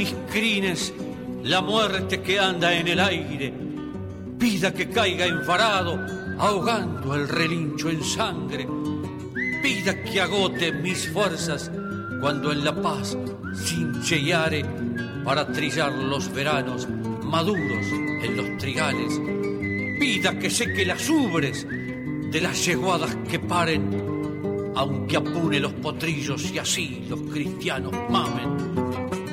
mis crines la muerte que anda en el aire, pida que caiga enfarado, ahogando el relincho en sangre, pida que agote mis fuerzas cuando en la paz cincheare para trillar los veranos maduros en los trigales, pida que seque las ubres de las yeguadas que paren, aunque apune los potrillos y así los cristianos mamen.